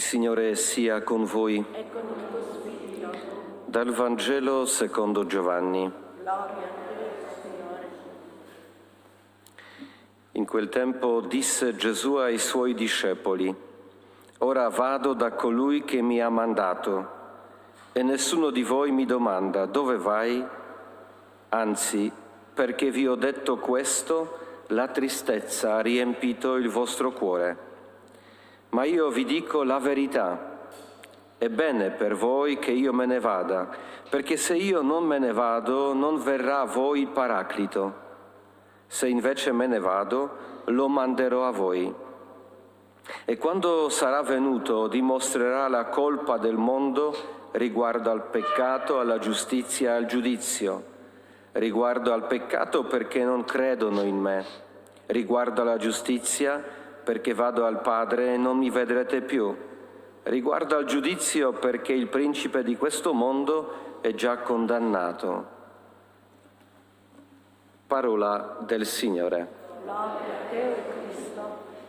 Il Signore sia con voi. E con il tuo spirito. Dal Vangelo secondo Giovanni. Gloria a te, Signore. In quel tempo disse Gesù ai suoi discepoli: «Ora vado da colui che mi ha mandato, e nessuno di voi mi domanda: dove vai? Anzi, perché vi ho detto questo, la tristezza ha riempito il vostro cuore. Ma io vi dico la verità. È bene per voi che io me ne vada, perché se io non me ne vado, non verrà a voi il Paraclito. Se invece me ne vado, lo manderò a voi. E quando sarà venuto, dimostrerà la colpa del mondo riguardo al peccato, alla giustizia e al giudizio. Riguardo al peccato perché non credono in me. Riguardo alla giustizia perché vado al Padre e non mi vedrete più. Riguardo al giudizio perché il principe di questo mondo è già condannato». Parola del Signore. Gloria a te, Cristo.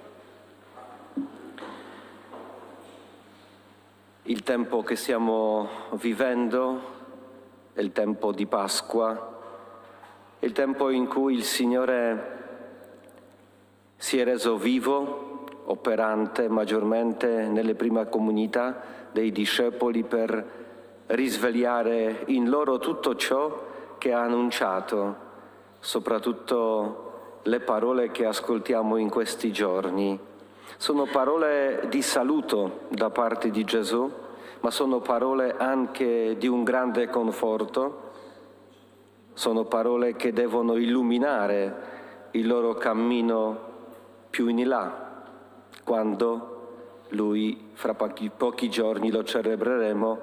Il tempo che stiamo vivendo è il tempo di Pasqua, è il tempo in cui il Signore si è reso vivo, operante maggiormente nelle prime comunità dei discepoli per risvegliare in loro tutto ciò che ha annunciato, soprattutto le parole che ascoltiamo in questi giorni. Sono parole di saluto da parte di Gesù, ma sono parole anche di un grande conforto, sono parole che devono illuminare il loro cammino più in là, quando Lui, fra pochi giorni lo celebreremo,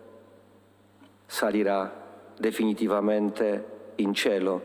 salirà definitivamente in cielo.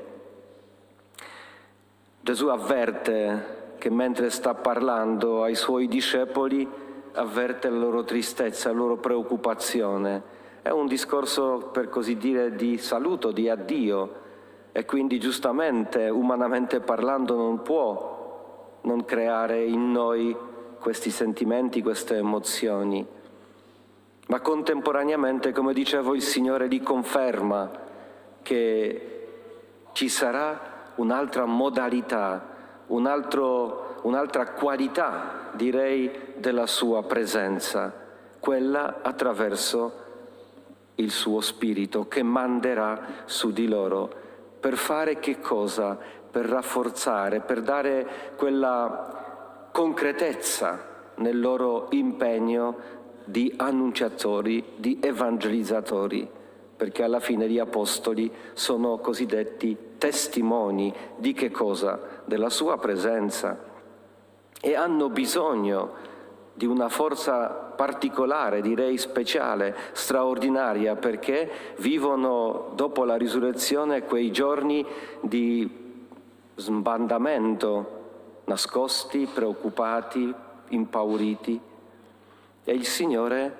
Gesù avverte che mentre sta parlando ai Suoi discepoli, avverte la loro tristezza, la loro preoccupazione. È un discorso, per così dire, di saluto, di addio, e quindi giustamente, umanamente parlando, non può non creare in noi questi sentimenti, queste emozioni. Ma contemporaneamente, come dicevo, il Signore li conferma che ci sarà un'altra modalità, un'altra qualità, direi, della sua presenza, quella attraverso il suo Spirito che manderà su di loro. Per fare che cosa? Per rafforzare, per dare quella concretezza nel loro impegno di annunciatori, di evangelizzatori, perché alla fine gli apostoli sono cosiddetti testimoni di che cosa? Della sua presenza, e hanno bisogno di una forza particolare, direi speciale, straordinaria, perché vivono dopo la risurrezione quei giorni di sbandamento, nascosti, preoccupati, impauriti, e il Signore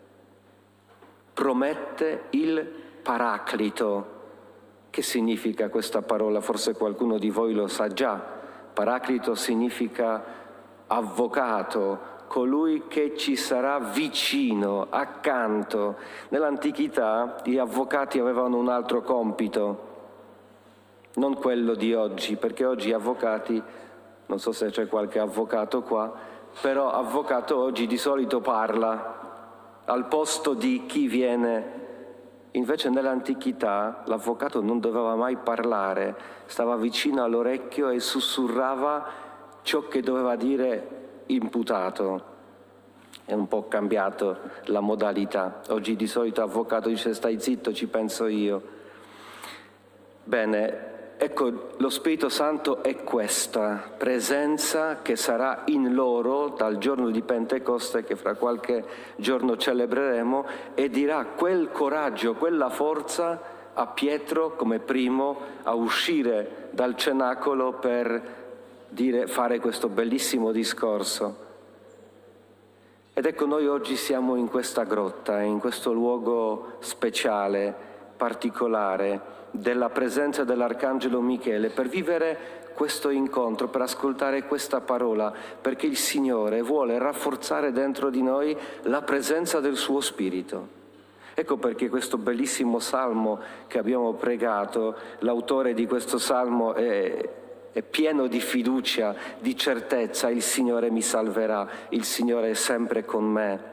promette il Paraclito. Che significa questa parola? Forse qualcuno di voi lo sa già. Paraclito significa avvocato, colui che ci sarà vicino, accanto. Nell'antichità gli avvocati avevano un altro compito, non quello di oggi, perché oggi avvocati, non so se c'è qualche avvocato qua, però avvocato oggi di solito parla al posto di chi viene. Invece nell'antichità l'avvocato non doveva mai parlare, stava vicino all'orecchio e sussurrava ciò che doveva dire imputato. È un po' cambiato la modalità. Oggi di solito l'avvocato dice: stai zitto, ci penso io. Bene, ecco, lo Spirito Santo è questa presenza che sarà in loro dal giorno di Pentecoste, che fra qualche giorno celebreremo, e dirà quel coraggio, quella forza a Pietro come primo a uscire dal cenacolo per fare questo bellissimo discorso. Ed ecco, noi oggi siamo in questa grotta, in questo luogo speciale, particolare, della presenza dell'Arcangelo Michele, per vivere questo incontro, per ascoltare questa parola, perché il Signore vuole rafforzare dentro di noi la presenza del suo Spirito. Ecco perché questo bellissimo salmo che abbiamo pregato, l'autore di questo salmo è pieno di fiducia, di certezza: il Signore mi salverà, il Signore è sempre con me.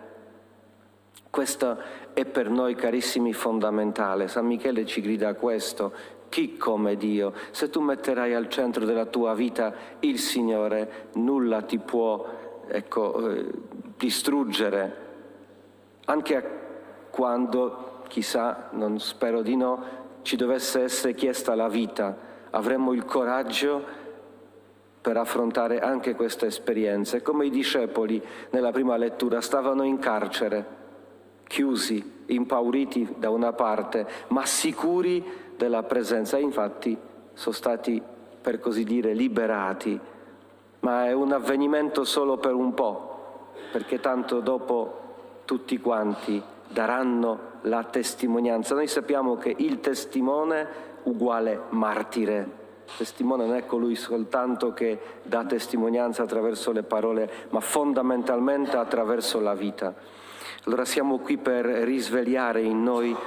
Questo è per noi, carissimi, fondamentale. San Michele ci grida questo: chi come Dio? Se tu metterai al centro della tua vita il Signore, nulla ti può, distruggere. Anche quando, chissà, non spero di no, ci dovesse essere chiesta la vita, avremmo il coraggio per affrontare anche questa esperienza. Come i discepoli nella prima lettura stavano in carcere, chiusi, impauriti da una parte, ma sicuri della presenza. Infatti sono stati, per così dire, liberati. Ma è un avvenimento solo per un po', perché tanto dopo tutti quanti daranno la testimonianza. Noi sappiamo che il testimone uguale martire. Il testimone non è colui soltanto che dà testimonianza attraverso le parole, ma fondamentalmente attraverso la vita. Allora siamo qui per risvegliare in noi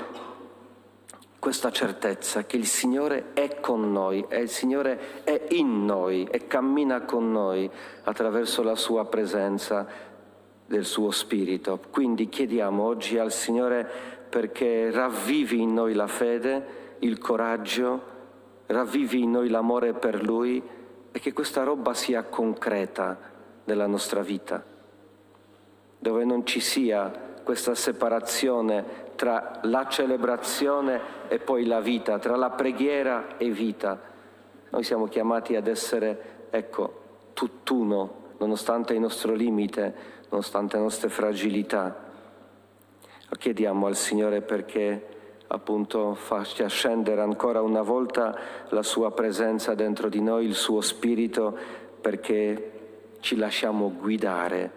questa certezza che il Signore è con noi, e il Signore è in noi e cammina con noi attraverso la sua presenza del suo Spirito. Quindi chiediamo oggi al Signore perché ravvivi in noi la fede, il coraggio, ravvivi in noi l'amore per Lui, e che questa roba sia concreta nella nostra vita, dove non ci sia questa separazione tra la celebrazione e poi la vita, tra la preghiera e vita. Noi siamo chiamati ad essere, tutt'uno, nonostante il nostro limite, nonostante le nostre fragilità. Chiediamo al Signore perché appunto faccia scendere ancora una volta la sua presenza dentro di noi, il suo Spirito, perché ci lasciamo guidare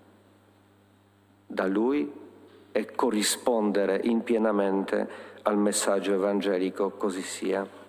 da Lui e corrispondere in pienamente al messaggio evangelico. Così sia.